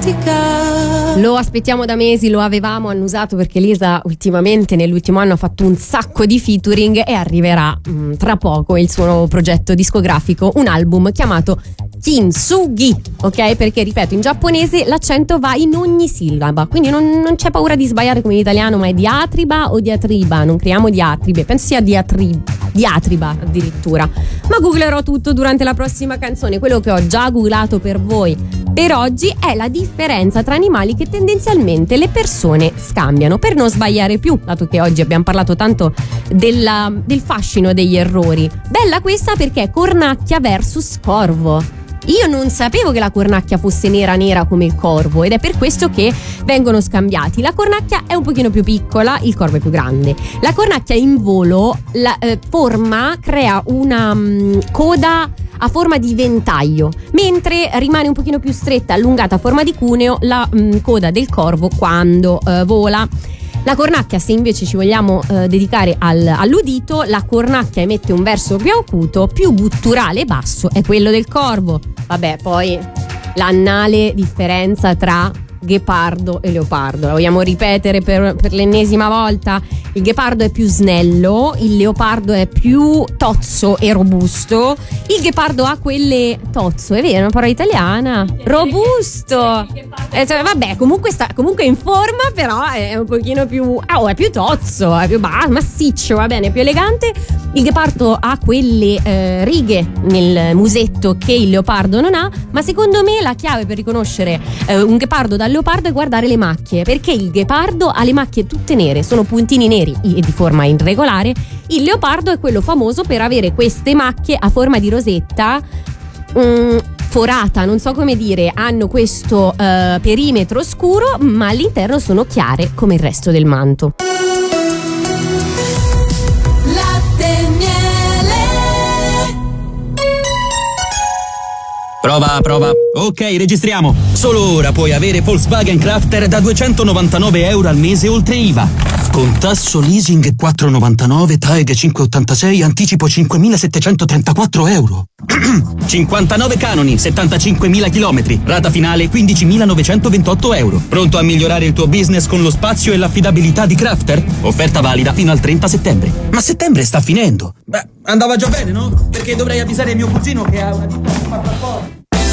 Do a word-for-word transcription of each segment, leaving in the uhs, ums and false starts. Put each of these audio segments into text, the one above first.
dimentica. Lo aspettiamo da mesi, lo avevamo annusato perché Lisa ultimamente nell'ultimo anno ha fatto un sacco di featuring e arriverà mh, tra poco il suo nuovo progetto discografico, un album chiamato Kintsugi, ok? Perché ripeto, in giapponese l'accento va in ogni sillaba, quindi non, non c'è paura di sbagliare come in italiano, ma è diatriba o diatriba, non creiamo diatribe, penso sia diatriba, diatriba addirittura. Ma googlerò tutto durante la prossima canzone. Quello che ho già googlato per voi per oggi è la differenza tra animali che tendenzialmente le persone scambiano, per non sbagliare più, dato che oggi abbiamo parlato tanto della, del fascino degli errori. Bella questa perché è cornacchia versus corvo. Io non sapevo che la cornacchia fosse nera nera come il corvo ed è per questo che vengono scambiati. La cornacchia è un pochino più piccola, il corvo è più grande. La cornacchia in volo la eh, forma, crea una mh, coda a forma di ventaglio, mentre rimane un pochino più stretta, allungata a forma di cuneo la mh, coda del corvo quando eh, vola. La cornacchia, se invece ci vogliamo eh, dedicare al, all'udito, la cornacchia emette un verso più acuto, più gutturale e basso, è quello del corvo. Vabbè, poi l'annale differenza tra ghepardo e leopardo, la vogliamo ripetere per, per l'ennesima volta? Il ghepardo è più snello, il leopardo è più tozzo e robusto. Il ghepardo ha quelle tozzo, è vero, è una parola italiana, robusto. Eh, cioè, vabbè, comunque sta comunque in forma, però è un pochino più ah, oh, è più tozzo, è più bah, massiccio, va bene, più elegante. Il ghepardo ha quelle eh, righe nel musetto che il leopardo non ha, ma secondo me la chiave per riconoscere eh, un ghepardo dal leopardo è guardare le macchie, perché il ghepardo ha le macchie tutte nere, sono puntini neri e di forma irregolare. Il leopardo è quello famoso per avere queste macchie a forma di rosetta mm, forata, non so come dire, hanno questo uh, perimetro scuro, ma all'interno sono chiare come il resto del manto. Prova, prova. Ok, registriamo. Solo ora puoi avere Volkswagen Crafter da duecentonovantanove euro al mese oltre I V A. Con tasso leasing quattro virgola novantanove, T A E G cinque virgola ottantasei, anticipo cinquemilasettecentotrentaquattro euro. cinquantanove canoni, settantacinquemila chilometri, rata finale quindicimilanovecentoventotto euro. Pronto a migliorare il tuo business con lo spazio e l'affidabilità di Crafter? Offerta valida fino al trenta settembre. Ma settembre sta finendo. Beh, andava già bene, no? Perché dovrei avvisare mio cugino che ha una ditta che fa trasporto.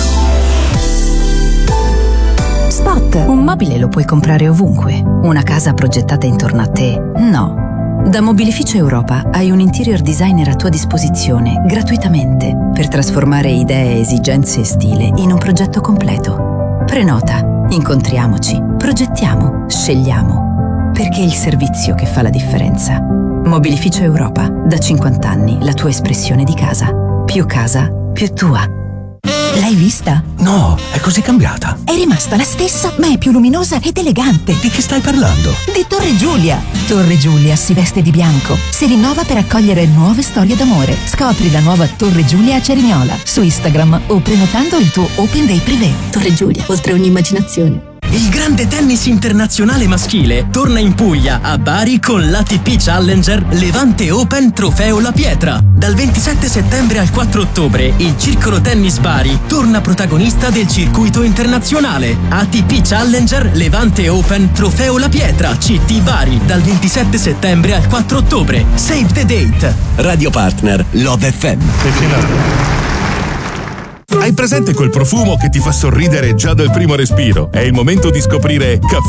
Spot, un mobile lo puoi comprare ovunque. Una casa progettata intorno a te? No. Da Mobilificio Europa hai un interior designer a tua disposizione, gratuitamente, per trasformare idee, esigenze e stile in un progetto completo. Prenota, incontriamoci, progettiamo, scegliamo. Perché è il servizio che fa la differenza. Mobilificio Europa, da cinquanta anni la tua espressione di casa. Più casa, più tua. L'hai vista? No, è così cambiata. È rimasta la stessa, ma è più luminosa ed elegante. Di che stai parlando? Di Torre Giulia. Torre Giulia si veste di bianco, si rinnova per accogliere nuove storie d'amore. Scopri la nuova Torre Giulia a Cerignola su Instagram o prenotando il tuo Open Day Privé. Torre Giulia, oltre ogni immaginazione. Il grande tennis internazionale maschile torna in Puglia, a Bari, con l'A T P Challenger Levante Open Trofeo La Pietra. Dal ventisette settembre al quattro ottobre, il Circolo Tennis Bari torna protagonista del circuito internazionale. A T P Challenger Levante Open Trofeo La Pietra, C T Bari, dal ventisette settembre al quattro ottobre. Save the date. Radio Partner Love F M. Hai presente quel profumo che ti fa sorridere già dal primo respiro? È il momento di scoprire Caffè